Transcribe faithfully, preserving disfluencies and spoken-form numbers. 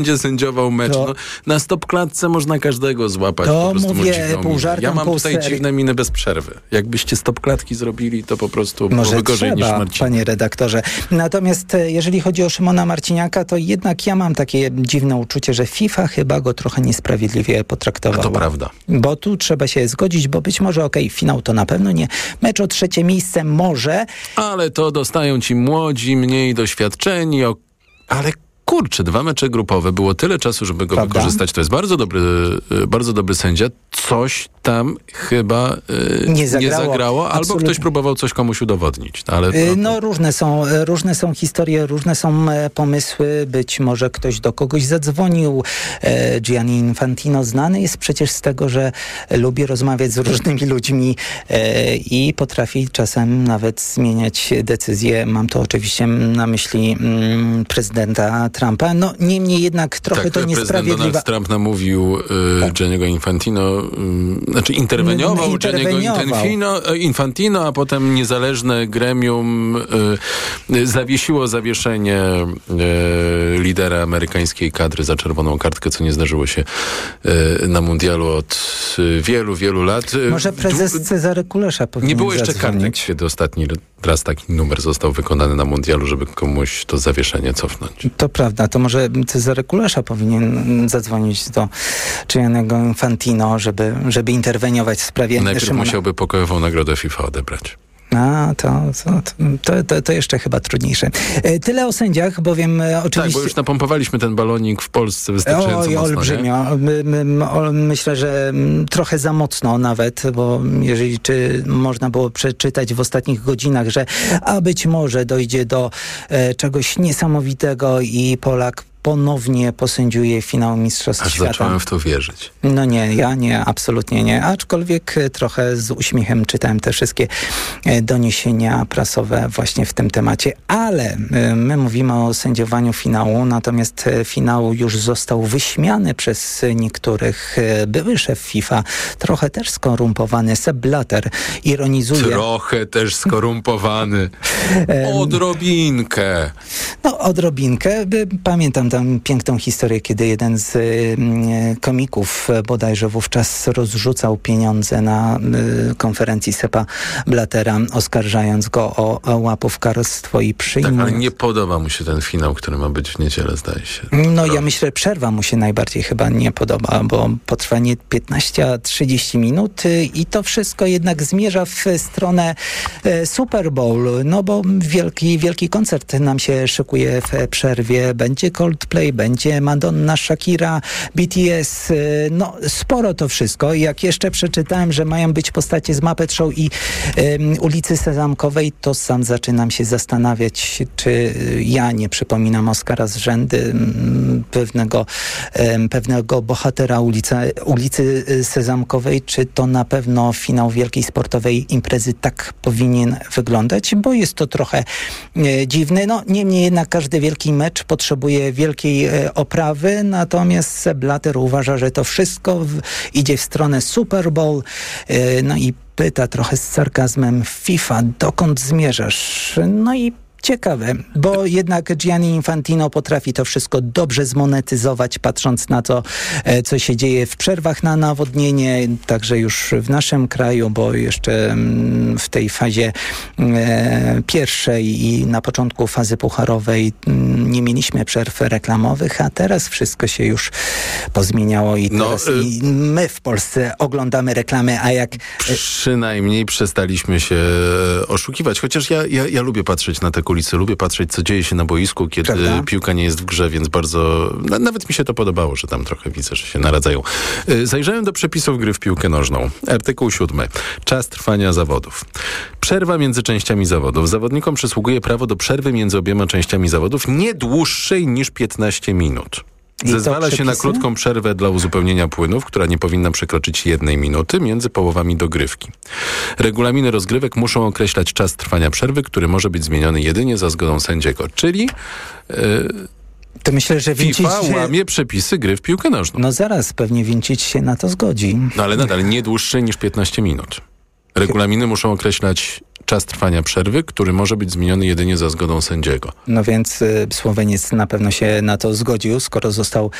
będzie sędziował mecz. To, no, na stopklatce można każdego złapać. To po prostu mówię dziwną pół minę. żartem, Ja mam pół tutaj serii. dziwne miny bez przerwy. Jakbyście stopklatki zrobili, to po prostu Może byłoby gorzej trzeba, niż Marcin. panie redaktorze. Natomiast e, jeżeli chodzi o Szymona Marciniaka, to jednak ja mam takie dziwne uczucie, że FIFA chyba go trochę niesprawiedliwie potraktowała. A to prawda. Bo tu trzeba się zgodzić, bo być może okej, okay, finał to na pewno nie. Mecz o trzecie miejsce może. Ale to dostają ci młodzi, mniej doświadczeni, o... ale kurczę, dwa mecze grupowe, było tyle czasu, żeby go Prawda? wykorzystać. To jest bardzo dobry, bardzo dobry sędzia. Coś tam chyba y, Nie zagrało. nie zagrało, albo Absolutnie. ktoś próbował coś komuś udowodnić. Ale Y, to, No różne są, e, różne są historie, różne są e, pomysły. Być może ktoś do kogoś zadzwonił. E, Gianni Infantino znany jest przecież z tego, że lubi rozmawiać z różnymi ludźmi e, i potrafi czasem nawet zmieniać decyzje. Mam to oczywiście na myśli mm, prezydenta Trumpa. No niemniej jednak trochę tak, to prezydent niesprawiedliwe. Donald Trump namówił y, Tak. Gianniego Infantino, y, znaczy interweniował, N- Gianniego interweniował. Infantino, Infantino, a potem niezależne gremium y, y, zawiesiło zawieszenie y, lidera amerykańskiej kadry za czerwoną kartkę, co nie zdarzyło się y, na mundialu od y, wielu, wielu lat. Y, Może prezes du- Cezary Kulesza powinien Nie było jeszcze zadzwonić. kartek, kiedy ostatni raz taki numer został wykonany na mundialu, żeby komuś to zawieszenie cofnąć. To prawda, to może Cezary Kulesza powinien zadzwonić do Gianniego Infantino, żeby, żeby interweniować w sprawie Najpierw Szymona. musiałby pokojową nagrodę FIFA odebrać. A, to, to, to, to, to jeszcze chyba trudniejsze. E, Tyle o sędziach, bowiem e, oczywiście... Tak, bo już napompowaliśmy ten balonik w Polsce wystarczająco Oj, mocno, olbrzymio. My, my, o, myślę, że mm, trochę za mocno nawet, bo jeżeli czy można było przeczytać w ostatnich godzinach, że a być może dojdzie do e, czegoś niesamowitego i Polak ponownie posędziuje finał Mistrzostw Aż Świata. zacząłem w to wierzyć. No nie, ja nie, absolutnie nie. Aczkolwiek e, trochę z uśmiechem czytałem te wszystkie e, doniesienia prasowe właśnie w tym temacie. Ale e, my mówimy o sędziowaniu finału, natomiast e, finał już został wyśmiany przez niektórych. E, były szef FIFA, trochę też skorumpowany, Sepp Blatter, ironizuje. Trochę też skorumpowany. Odrobinkę. No, odrobinkę. By- Pamiętam tę piękną historię, kiedy jeden z y, komików bodajże wówczas rozrzucał pieniądze na y, konferencji Seppa Blattera, oskarżając go o, o łapówkarstwo i Tak, przyjmując... ale nie podoba mu się ten finał, który ma być w niedzielę, zdaje się. No ja myślę, przerwa mu się najbardziej chyba nie podoba, bo potrwanie piętnaście trzydzieści minut y, i to wszystko jednak zmierza w stronę e, Super Bowl, no bo wielki, wielki koncert nam się szykuje w przerwie. Będzie Coldplay, będzie Madonna, Shakira, B T S, y, no sporo to wszystko. Jak jeszcze przeczytałem, że mają być postacie z Muppet Show i ym, ulicy Sezamkowej, to sam zaczynam się zastanawiać, czy ja nie przypominam Oscara z rzędy ym, pewnego, ym, pewnego bohatera ulica, ulicy Sezamkowej, czy to na pewno finał wielkiej sportowej imprezy tak powinien wyglądać, bo jest to trochę y, dziwne. No niemniej jednak każdy wielki mecz potrzebuje wielkiej e, oprawy, natomiast Sepp Blatter uważa, że to wszystko w, idzie w stronę Super Bowl, e, no i pyta trochę z sarkazmem FIFA, dokąd zmierzasz? No i ciekawe, bo jednak Gianni Infantino potrafi to wszystko dobrze zmonetyzować, patrząc na to, e, co się dzieje w przerwach na nawodnienie, także już w naszym kraju, bo jeszcze mm, w tej fazie e, pierwszej i na początku fazy pucharowej mm, nie mieliśmy przerw reklamowych, a teraz wszystko się już pozmieniało i No, teraz y- i my w Polsce oglądamy reklamy, a jak... Przynajmniej przestaliśmy się oszukiwać. Chociaż ja, ja, ja lubię patrzeć na te kulisy, lubię patrzeć, co dzieje się na boisku, kiedy Prawda? piłka nie jest w grze, więc bardzo... na- Nawet mi się to podobało, że tam trochę widzę, że się naradzają. Y, Zajrzałem do przepisów gry w piłkę nożną. Artykuł siódmy. Czas trwania zawodów. Przerwa między częściami zawodów. Zawodnikom przysługuje prawo do przerwy między obiema częściami zawodów nie dłuższej niż piętnaście minut. I to Zezwala się na przepisy? krótką przerwę dla uzupełnienia płynów, która nie powinna przekroczyć jednej minuty między połowami dogrywki. Regulaminy rozgrywek muszą określać czas trwania przerwy, który może być zmieniony jedynie za zgodą sędziego. Czyli yy, To myślę, że Vincic FIFA się... łamie przepisy gry w piłkę nożną. No zaraz, pewnie Vincic się na to zgodzi. No ale nadal nie dłuższej niż piętnaście minut. Regulaminy muszą określać czas trwania przerwy, który może być zmieniony jedynie za zgodą sędziego. No więc y, Słoweniec na pewno się na to zgodził, skoro został